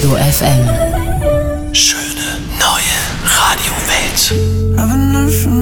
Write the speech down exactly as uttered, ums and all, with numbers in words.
F M. Schöne neue Radiowelt. I've been from